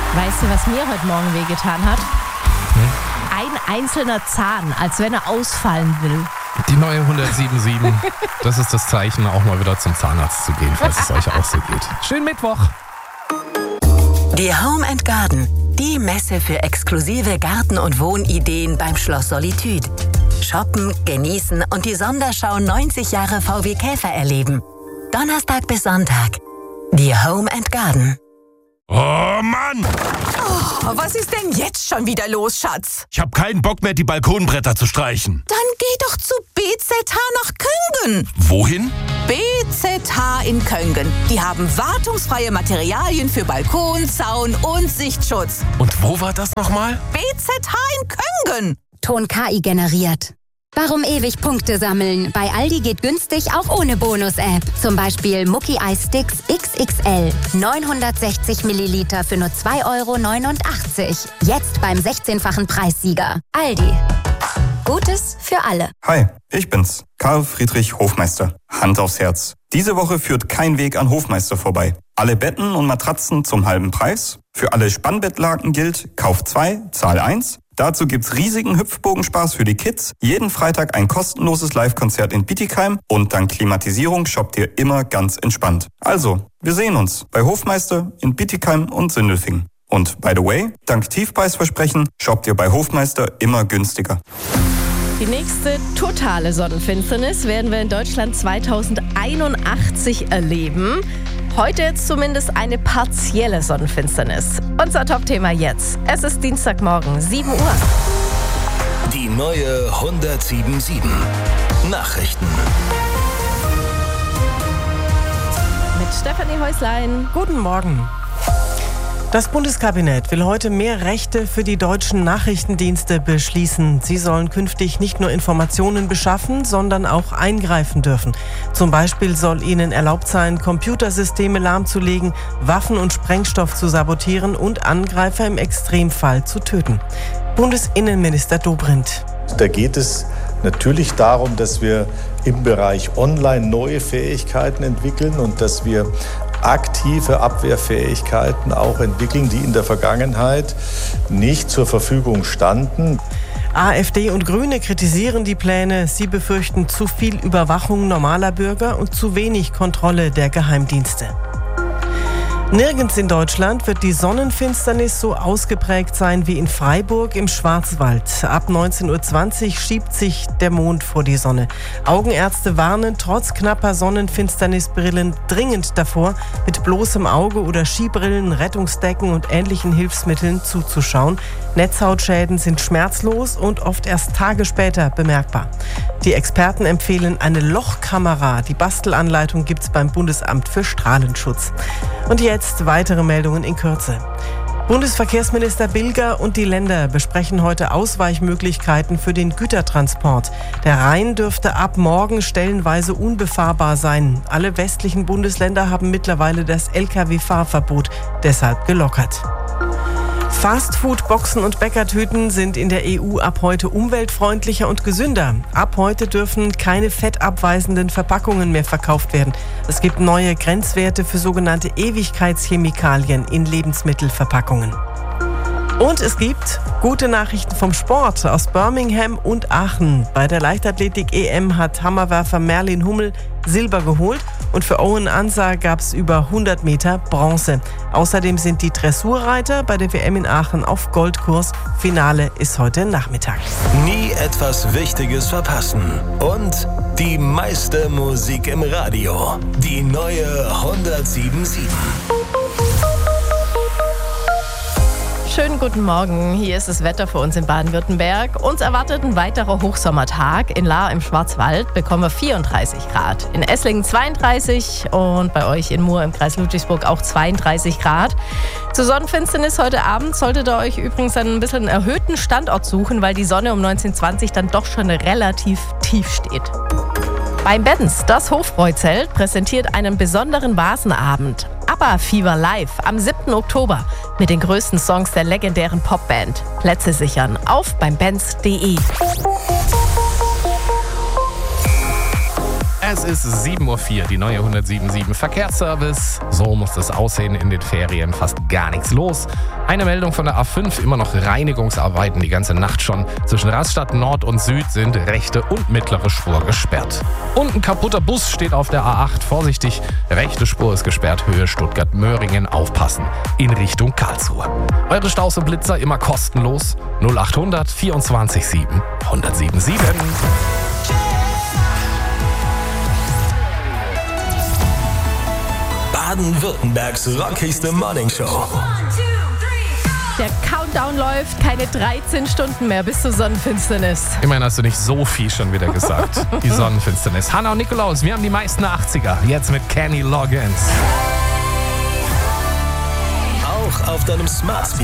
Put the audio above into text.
Weißt du, was mir heute Morgen wehgetan hat? Ein einzelner Zahn, als wenn er ausfallen will. Die neue 177, das ist das Zeichen, auch mal wieder zum Zahnarzt zu gehen, falls es euch auch so geht. Schönen Mittwoch! Die Home & Garden, die Messe für exklusive Garten- und Wohnideen beim Schloss Solitude. Shoppen, genießen und die Sonderschau 90 Jahre VW Käfer erleben. Donnerstag bis Sonntag. Die Home & Garden. Oh Mann! Oh, was ist denn jetzt schon wieder los, Schatz? Ich habe keinen Bock mehr, die Balkonbretter zu streichen. Dann geh doch zu BZH nach Köngen. Wohin? BZH in Köngen. Die haben wartungsfreie Materialien für Balkon, Zaun und Sichtschutz. Und wo war das nochmal? BZH in Köngen. Ton KI generiert. Warum ewig Punkte sammeln? Bei Aldi geht günstig auch ohne Bonus-App. Zum Beispiel Mucki Eis Sticks XXL. 960 Milliliter für nur 2,89 €. Jetzt beim 16-fachen Preissieger. Aldi. Gutes für alle. Hi, ich bin's, Karl Friedrich Hofmeister. Hand aufs Herz. Diese Woche führt kein Weg an Hofmeister vorbei. Alle Betten und Matratzen zum halben Preis. Für alle Spannbettlaken gilt, Kauf 2, Zahl 1. Dazu gibt's riesigen Hüpfbogenspaß für die Kids, jeden Freitag ein kostenloses Live-Konzert in Bietigheim und dank Klimatisierung shoppt ihr immer ganz entspannt. Also, wir sehen uns bei Hofmeister in Bietigheim und Sindelfingen. Und by the way, dank Tiefpreisversprechen shoppt ihr bei Hofmeister immer günstiger. Die nächste totale Sonnenfinsternis werden wir in Deutschland 2081 erleben. Heute jetzt zumindest eine partielle Sonnenfinsternis. Unser Top-Thema jetzt. Es ist Dienstagmorgen, 7 Uhr. Die neue 177. Nachrichten. Mit Stefanie Häuslein. Guten Morgen. Das Bundeskabinett will heute mehr Rechte für die deutschen Nachrichtendienste beschließen. Sie sollen künftig nicht nur Informationen beschaffen, sondern auch eingreifen dürfen. Zum Beispiel soll ihnen erlaubt sein, Computersysteme lahmzulegen, Waffen und Sprengstoff zu sabotieren und Angreifer im Extremfall zu töten. Bundesinnenminister Dobrindt. Da geht es natürlich darum, dass wir im Bereich Online neue Fähigkeiten entwickeln und dass wir aktive Abwehrfähigkeiten auch entwickeln, die in der Vergangenheit nicht zur Verfügung standen. AfD und Grüne kritisieren die Pläne. Sie befürchten zu viel Überwachung normaler Bürger und zu wenig Kontrolle der Geheimdienste. Nirgends in Deutschland wird die Sonnenfinsternis so ausgeprägt sein wie in Freiburg im Schwarzwald. Ab 19:20 Uhr schiebt sich der Mond vor die Sonne. Augenärzte warnen trotz knapper Sonnenfinsternisbrillen dringend davor, mit bloßem Auge oder Skibrillen, Rettungsdecken und ähnlichen Hilfsmitteln zuzuschauen. Netzhautschäden sind schmerzlos und oft erst Tage später bemerkbar. Die Experten empfehlen eine Lochkamera. Die Bastelanleitung gibt es beim Bundesamt für Strahlenschutz. Und jetzt weitere Meldungen in Kürze. Bundesverkehrsminister Bilger und die Länder besprechen heute Ausweichmöglichkeiten für den Gütertransport. Der Rhein dürfte ab morgen stellenweise unbefahrbar sein. Alle westlichen Bundesländer haben mittlerweile das Lkw-Fahrverbot deshalb gelockert. Fastfood-Boxen und Bäckertüten sind in der EU ab heute umweltfreundlicher und gesünder. Ab heute dürfen keine fettabweisenden Verpackungen mehr verkauft werden. Es gibt neue Grenzwerte für sogenannte Ewigkeitschemikalien in Lebensmittelverpackungen. Und es gibt gute Nachrichten vom Sport aus Birmingham und Aachen. Bei der Leichtathletik-EM hat Hammerwerfer Merlin Hummel Silber geholt und für Owen Ansah gab es über 100 Meter Bronze. Außerdem sind die Dressurreiter bei der WM in Aachen auf Goldkurs. Finale ist heute Nachmittag. Nie etwas Wichtiges verpassen. Und die meiste Musik im Radio. Die neue 177. Schönen guten Morgen, hier ist das Wetter für uns in Baden-Württemberg. Uns erwartet ein weiterer Hochsommertag. In Lahr im Schwarzwald bekommen wir 34 Grad. In Esslingen 32 und bei euch in Mur im Kreis Ludwigsburg auch 32 Grad. Zur Sonnenfinsternis heute Abend solltet ihr euch übrigens einen bisschen erhöhten Standort suchen, weil die Sonne um 19:20 dann doch schon relativ tief steht. Beim Benz, das Hofbräuzelt, präsentiert einen besonderen Vasenabend. ABBA Fever Live am 7. Oktober mit den größten Songs der legendären Popband. Plätze sichern auf beimbenz.de. Es ist 7:04 Uhr, die neue 107.7 Verkehrsservice. So muss es aussehen in den Ferien, fast gar nichts los. Eine Meldung von der A5, immer noch Reinigungsarbeiten die ganze Nacht schon. Zwischen Rastatt Nord und Süd sind rechte und mittlere Spur gesperrt. Und ein kaputter Bus steht auf der A8, vorsichtig. Rechte Spur ist gesperrt, Höhe Stuttgart-Möhringen, aufpassen, in Richtung Karlsruhe. Eure Staus und Blitzer immer kostenlos. 0800 24 7 1077. Baden-Württembergs rockigste Morningshow. Der Countdown läuft, keine 13 Stunden mehr bis zur Sonnenfinsternis. Immerhin hast du nicht so viel schon wieder gesagt. Die Sonnenfinsternis. Hannah und Nikolaus, wir haben die meisten 80er. Jetzt mit Kenny Loggins. Auch auf deinem Smart